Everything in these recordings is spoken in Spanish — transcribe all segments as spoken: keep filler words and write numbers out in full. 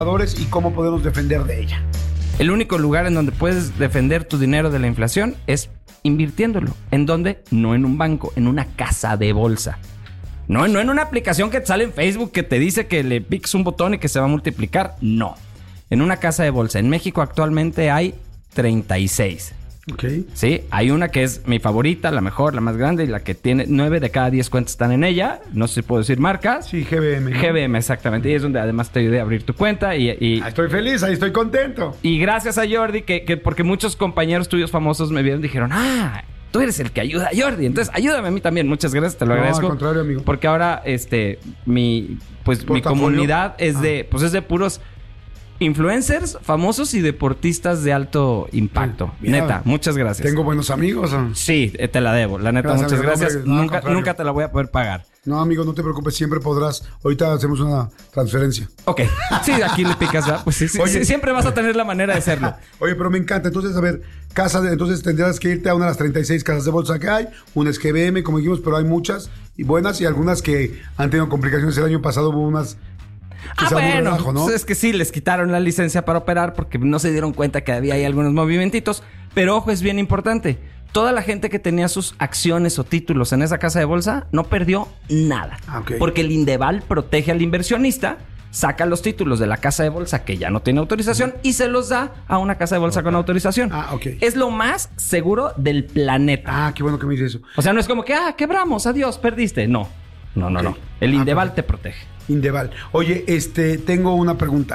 y cómo podemos defender de ella. El único lugar en donde puedes defender tu dinero de la inflación es invirtiéndolo. ¿En dónde? No en un banco, en una casa de bolsa. No, no en una aplicación que te sale en Facebook que te dice que le piques un botón y que se va a multiplicar. No. En una casa de bolsa. En México actualmente hay treinta y seis. Ok. Sí, hay una que es mi favorita, la mejor, la más grande y la que tiene nueve de cada diez cuentas están en ella. No sé si puedo decir marcas. Sí, G B M. ¿no? G B M, exactamente. Y es donde además te ayudé a abrir tu cuenta y... y ahí estoy feliz, ahí estoy contento. Y gracias a Jordi, que, que porque muchos compañeros tuyos famosos me vieron y dijeron, ah, tú eres el que ayuda a Jordi. Entonces, ayúdame a mí también. Muchas gracias, te lo no, agradezco. Al contrario, amigo. Porque ahora, este, mi, pues, mi comunidad es ah. de, pues es de puros... influencers, famosos y deportistas de alto impacto. Sí, neta, muchas gracias. ¿Tengo buenos amigos? ¿O? Sí, te la debo. La neta, gracias, muchas gracias. Hombre, no, nunca, nunca te la voy a poder pagar. No, amigo, no te preocupes. Siempre podrás. Ahorita hacemos una transferencia. Ok. Sí, aquí le picas, ¿verdad? Pues sí, sí, Oye, sí, siempre vas a tener la manera de hacerlo. Oye, pero me encanta. Entonces, a ver, casa de, entonces tendrás que irte a una de las treinta y seis casas de bolsa que hay. Una es G B M, como dijimos, pero hay muchas y buenas y algunas que han tenido complicaciones. El año pasado hubo unas... Ah, bueno, relajo, ¿no? Es que sí, les quitaron la licencia para operar porque no se dieron cuenta que había ahí algunos movimentitos. Pero ojo, es bien importante. Toda la gente que tenía sus acciones o títulos en esa casa de bolsa no perdió nada. Ah, okay. Porque el Indeval protege al inversionista, saca los títulos de la casa de bolsa que ya no tiene autorización y se los da a una casa de bolsa okay. con autorización. Ah, ok. Es lo más seguro del planeta. Ah, qué bueno que me dices eso. O sea, no es como que, ah, quebramos, adiós, perdiste. No, no, no, okay. no. El Indeval ah, te protege. Indeval. Oye, este, tengo una pregunta.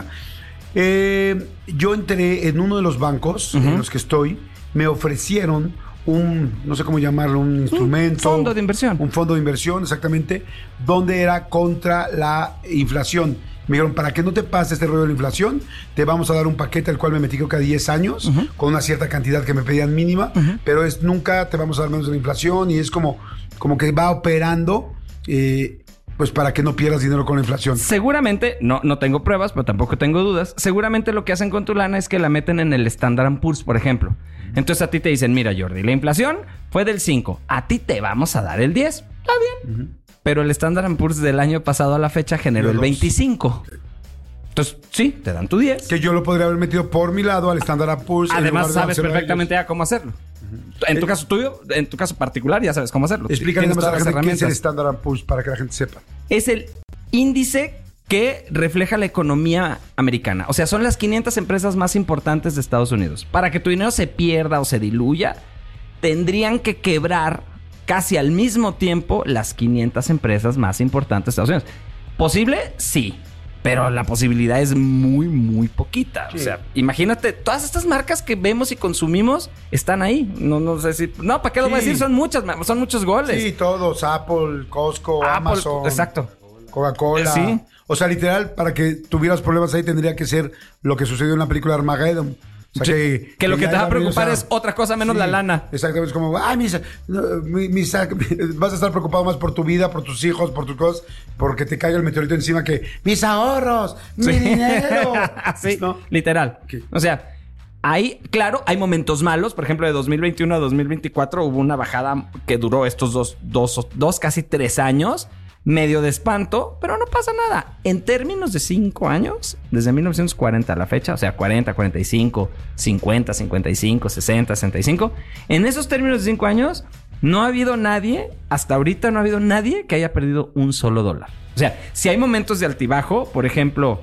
Eh, yo entré en uno de los bancos uh-huh. en los que estoy, me ofrecieron un, no sé cómo llamarlo, un instrumento. Un fondo de inversión. Un fondo de inversión, exactamente, donde era contra la inflación. Me dijeron, para que no te pase este rollo de la inflación, te vamos a dar un paquete al cual me metí creo que a diez años, uh-huh. con una cierta cantidad que me pedían mínima, uh-huh. pero es nunca te vamos a dar menos de la inflación y es como, como que va operando... Eh, pues para que no pierdas dinero con la inflación. Seguramente, no, no tengo pruebas, pero tampoco tengo dudas. Seguramente lo que hacen con tu lana es que la meten en el Standard and Poor's, por ejemplo. Entonces a ti te dicen, mira Jordi, la inflación fue del cinco. A ti te vamos a dar el diez. Está bien. Uh-huh. Pero el Standard and Poor's del año pasado a la fecha generó el veinticinco. Entonces, sí, te dan tu diez. Que yo lo podría haber metido por mi lado al Standard and Poor's. Además, sabes perfectamente ya cómo hacerlo. En tu caso tuyo, en tu caso particular, ya sabes cómo hacerlo. Explícame más a la gente qué es el Standard and Poor's para que la gente sepa. Es el índice que refleja la economía americana. O sea, son las quinientas empresas más importantes de Estados Unidos. Para que tu dinero se pierda o se diluya, tendrían que quebrar casi al mismo tiempo las quinientas empresas más importantes de Estados Unidos. ¿Posible? Sí. Pero la posibilidad es muy, muy poquita. Sí. O sea, imagínate, todas estas marcas que vemos y consumimos están ahí. No, no sé si... No, ¿para qué lo sí. voy a decir? Son muchas, son muchos goles. Sí, todos. Apple, Costco, Apple, Amazon. Exacto. Coca-Cola. Sí. O sea, literal, para que tuvieras problemas ahí tendría que ser lo que sucedió en la película Armageddon. O sea, sí, que, que, que lo que te va a preocupar es otra cosa menos sí, la lana. Exactamente. Es como, ay, misa, mi, misa, vas a estar preocupado más por tu vida, por tus hijos, por tus cosas, porque te caiga el meteorito encima que mis ahorros, sí. mi dinero. Sí, ¿no? Literal. Okay. O sea, hay, claro, hay momentos malos. Por ejemplo, de dos mil veintiuno a dos mil veinticuatro hubo una bajada que duró estos dos, dos, dos casi tres años. Medio de espanto, pero no pasa nada. En términos de cinco años, desde mil novecientos cuarenta a la fecha, o sea, cuarenta, cuarenta y cinco, cincuenta, cincuenta y cinco, sesenta, sesenta y cinco, en esos términos de cinco años, no ha habido nadie, hasta ahorita no ha habido nadie que haya perdido un solo dólar. O sea, si hay momentos de altibajo, por ejemplo,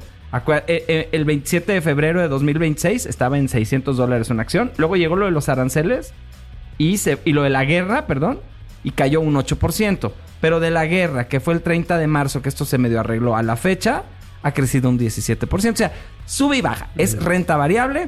el veintisiete de febrero de dos mil veintiséis estaba en seiscientos dólares una acción. Luego llegó lo de los aranceles y, se, y lo de la guerra, perdón, y cayó un ocho por ciento. Pero de la guerra, que fue el treinta de marzo, que esto se medio arregló a la fecha, ha crecido un diecisiete por ciento. O sea, sube y baja. Es renta variable.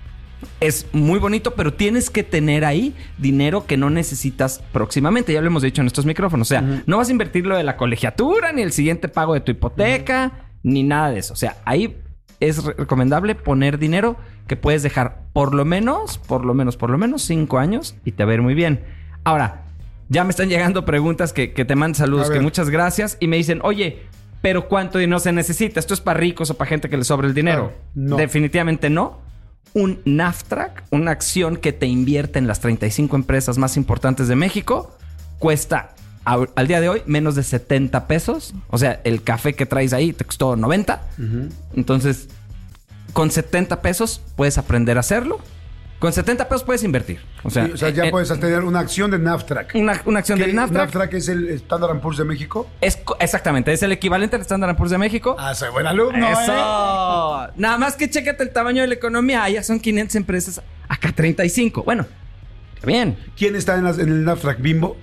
Es muy bonito, pero tienes que tener ahí dinero que no necesitas próximamente. Ya lo hemos dicho en estos micrófonos. O sea, uh-huh. no vas a invertir lo de la colegiatura, ni el siguiente pago de tu hipoteca, uh-huh. ni nada de eso. O sea, ahí es recomendable poner dinero que puedes dejar por lo menos, por lo menos, por lo menos cinco años y te va a ir muy bien. Ahora... Ya me están llegando preguntas que, que te mandan saludos, que muchas gracias. Y me dicen, oye, ¿pero cuánto dinero se necesita? ¿Esto es para ricos o para gente que le sobra el dinero? No. Definitivamente no. Un NAFTRAC, una acción que te invierte en las treinta y cinco empresas más importantes de México, cuesta a, al día de hoy menos de setenta pesos. O sea, el café que traes ahí te costó noventa. Uh-huh. Entonces, con setenta pesos puedes aprender a hacerlo. Con setenta pesos puedes invertir. O sea, sí, o sea ya eh, puedes tener una acción de Naftrac. Una, una acción del Naftrac. Naftrac es el Standard and Poor's de México. Es, exactamente, es el equivalente al Standard and Poor's de México. Ah, soy buen alumno, Eso. ¿eh? Nada más que chécate el tamaño de la economía. Allá son quinientas empresas, acá treinta y cinco. Bueno, bien. ¿Quién está en, las, en el Naftrac? ¿Bimbo?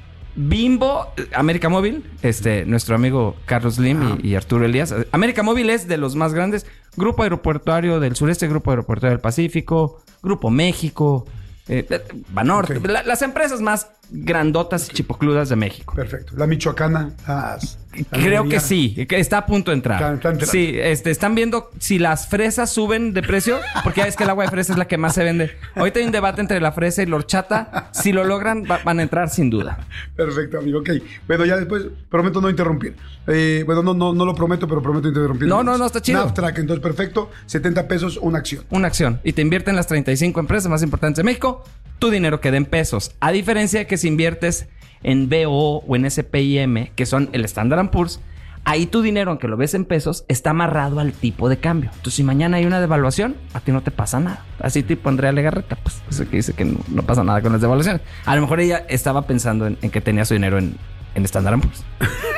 Bimbo, América Móvil, este, nuestro amigo Carlos Lim y, y Arturo Elías. América Móvil es de los más grandes. Grupo Aeroportuario del Sureste, Grupo Aeroportuario del Pacífico, Grupo México, eh, Banorte. Okay. La, las empresas más grandotas okay. y chipocludas de México. Perfecto. La Michoacana. Las, Creo que sí, que está a punto de entrar. Está, está sí, este, están viendo si las fresas suben de precio, porque ya ves que el agua de fresa es la que más se vende. Ahorita hay un debate entre la fresa y la horchata. Si lo logran, va, van a entrar sin duda. Perfecto, amigo. Ok. Bueno, ya después prometo no interrumpir. Eh, bueno, no, no, no lo prometo, pero prometo interrumpir. No, no, no, está chido. Naftrac, entonces perfecto. setenta pesos, una acción. Una acción. Y te invierten las treinta y cinco empresas más importantes de México. Tu dinero queda en pesos. A diferencia de que si inviertes en B O O o en S P I M, que son el Standard and Poor's, ahí tu dinero, aunque lo ves en pesos, está amarrado al tipo de cambio. Entonces, si mañana hay una devaluación, a ti no te pasa nada. Así tipo Andrea Legarreta, pues, eso que dice que no, no pasa nada con las devaluaciones. A lo mejor ella estaba pensando en, en que tenía su dinero en, en Standard and Poor's.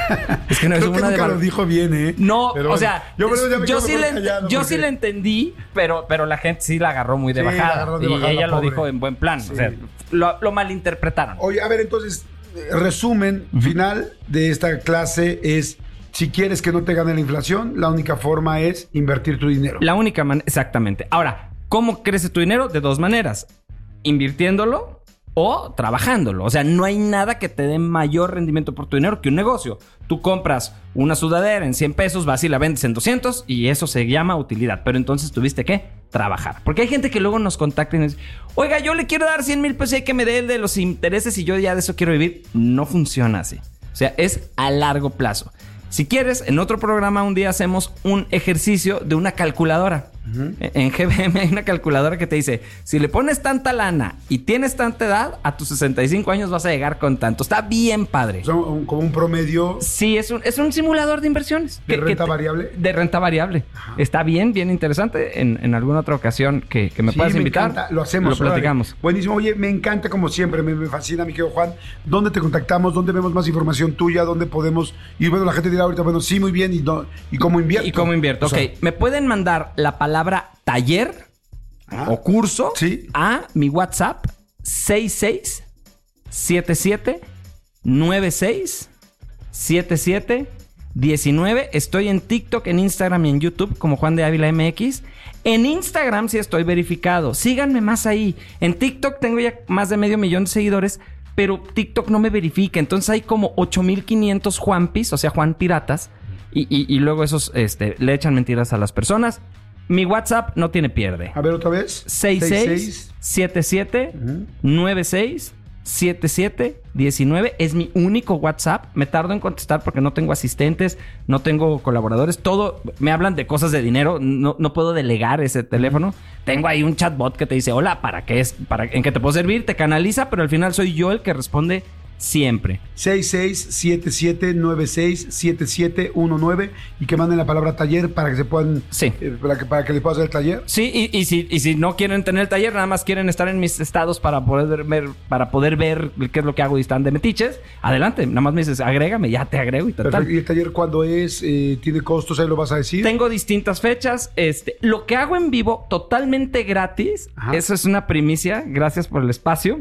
Es que no es Creo una que nunca devalu- lo dijo bien, ¿eh? No, pero, o sea, yo, yo, yo, sí, le, yo porque... sí le entendí, pero, pero la gente sí la agarró muy de sí, bajada. de y bajada, ella lo pobre. dijo en buen plan. Sí. O sea, lo, lo malinterpretaron. Oye, a ver, entonces, resumen uh-huh. final de esta clase es: si quieres que no te gane la inflación, la única forma es invertir tu dinero. La única manera, exactamente. Ahora, ¿cómo crece tu dinero? De dos maneras. Invirtiéndolo o trabajándolo. O sea, no hay nada que te dé mayor rendimiento por tu dinero que un negocio. Tú compras una sudadera en cien pesos, vas y la vendes en doscientos y eso se llama utilidad. Pero entonces tuviste que trabajar. Porque hay gente que luego nos contacta y nos dice: oiga, yo le quiero dar cien mil pesos y hay que me dé el de los intereses y yo ya de eso quiero vivir. No funciona así. O sea, es a largo plazo. Si quieres, en otro programa un día hacemos un ejercicio de una calculadora. Uh-huh. En G B M hay una calculadora que te dice: si le pones tanta lana y tienes tanta edad, a tus sesenta y cinco años vas a llegar con tanto. Está bien padre. Son como un promedio. Sí, es un, es un simulador de inversiones. ¿De que, renta que te, variable? De renta variable. Ajá. Está bien, bien interesante. En, en alguna otra ocasión que, que me sí, puedas me invitar. Encanta. Lo hacemos. Lo platicamos. Vale. Buenísimo. Oye, me encanta como siempre. Me, me fascina, mi querido Juan. ¿Dónde te contactamos? ¿Dónde vemos más información tuya? ¿Dónde podemos? Y bueno, la gente dirá ahorita, bueno, sí, muy bien. ¿Y, no, ¿y cómo invierto? ¿Y cómo invierto? O sea, ok. Me pueden mandar la palabra taller ah, o curso ¿sí? a mi WhatsApp seis seis siete siete nueve seis siete siete uno nueve. Estoy en TikTok, en Instagram y en YouTube como Juan de Ávila M X. En Instagram sí estoy verificado. Síganme más ahí. En TikTok tengo ya más de medio millón de seguidores, pero TikTok no me verifica. Entonces hay como ocho mil quinientos Juanpis, o sea, Juan Piratas. Y, y, y luego esos este, le echan mentiras a las personas. Mi WhatsApp no tiene pierde. A ver, otra vez. seis seis siete siete nueve seis siete siete uno nueve. Es mi único WhatsApp. Me tardo en contestar porque no tengo asistentes, no tengo colaboradores. Todo, me hablan de cosas de dinero. No, no puedo delegar ese teléfono. Tengo ahí un chatbot que te dice: hola, ¿para qué es? ¿Para, ¿En qué te puedo servir? Te canaliza, pero al final soy yo el que responde siempre. seis seis siete siete nueve seis siete siete uno nueve y que manden la palabra taller para que se puedan... Sí. Eh, para, que, para que les pueda hacer el taller. Sí, y, y, si, y si no quieren tener el taller, nada más quieren estar en mis estados para poder ver, para poder ver qué es lo que hago y están de metiches, adelante. Nada más me dices, agrégame, ya te agrego y tal. Perfecto. ¿Y el taller cuándo es? Eh, ¿Tiene costos? Ahí lo vas a decir. Tengo distintas fechas. Este, lo que hago en vivo, totalmente gratis. Ajá. Eso es una primicia. Gracias por el espacio.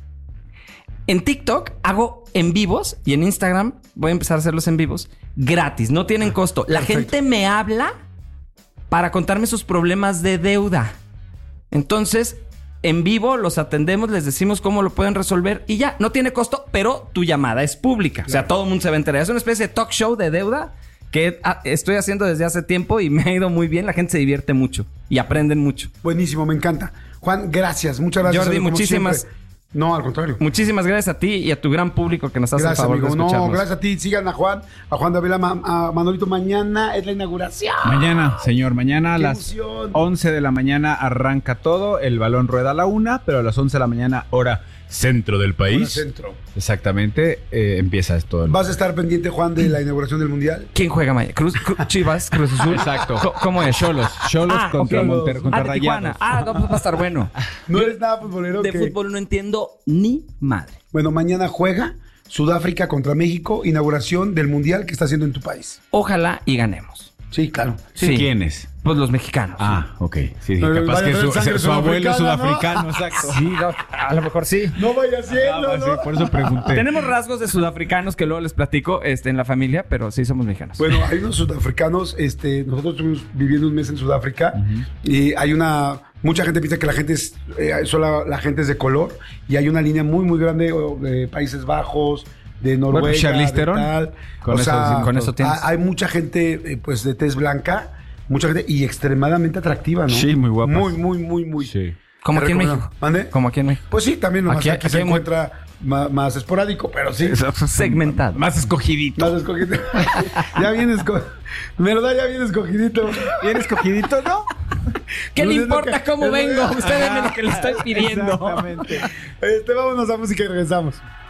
En TikTok hago en vivos y en Instagram voy a empezar a hacerlos en vivos gratis, no tienen costo. La Perfecto. Gente me habla para contarme sus problemas de deuda. Entonces, en vivo los atendemos, les decimos cómo lo pueden resolver y ya, no tiene costo, pero tu llamada es pública. Claro. O sea, todo el mundo se va a enterar. Es una especie de talk show de deuda que estoy haciendo desde hace tiempo y me ha ido muy bien. La gente se divierte mucho y aprenden mucho. Buenísimo, me encanta. Juan, gracias. Muchas gracias. Jordi, muchísimas siempre. No, al contrario. Muchísimas gracias a ti y a tu gran público que nos hace gracias, el favor amigo. de escucharnos. No, gracias a ti. Sigan a Juan, a Juan de Ávila, a Manolito. Mañana es la inauguración. Mañana, señor. Mañana a las once de la mañana arranca todo. El balón rueda a la una, pero a las once de la mañana, hora centro del país. Centro. Exactamente, eh, empieza esto. ¿Vas a estar pendiente, Juan, de la inauguración del Mundial? ¿Quién juega mañana? Cruz, Cruz- Chivas, Cruz Azul. Exacto. Co- ¿Cómo es? Cholos. Cholos Ah, contra, ok. Monter- contra Ah, de Tijuana. Rayados. Ah, no, pues va a estar bueno. No eres nada futbolero. De ¿qué? fútbol no entiendo ni madre. Bueno, mañana juega Sudáfrica contra México, inauguración del Mundial que está haciendo en tu país. Ojalá y ganemos. Sí, claro. Sí. ¿Quiénes? Pues los mexicanos. Ah, ok. Sí, Pero capaz vaya que a su, tener sangre su abuelo es sudafricana, sudafricano, exacto. Sí, no, a lo mejor sí. No vaya siendo, Ah, sí, ¿no? por eso pregunté. Tenemos rasgos de sudafricanos que luego les platico este, en la familia, pero sí somos mexicanos. Bueno, hay unos sudafricanos, este, nosotros estuvimos viviendo un mes en Sudáfrica y hay una, mucha gente piensa que la gente es, eh, solo la gente es de color y hay una línea muy, muy grande o, de Países Bajos, de Noruega, Bueno, Charlize de Theron, tal. con o eso sea, decimos con eso tienes. ha- hay mucha gente, eh, pues, de tez blanca, mucha gente y extremadamente atractiva, ¿no? Sí, muy guapas. Muy, muy, muy, muy. Sí. Como Te aquí en recomiendo. México. ¿Mande? Como aquí en México. Pues sí, también nomás Aquí- aquí, aquí se hay mu- encuentra ma- más, esporádico, pero sí. Segmentado. Más escogidito. Más escogido. Ya viene escogido. ¿Verdad? Ya viene escogidito. ¿Bien escogidito, no? ¿Qué Pues le es lo importa que- cómo es lo- vengo? Ustedes me lo que le estoy pidiendo. Exactamente. Este, vámonos a música y regresamos.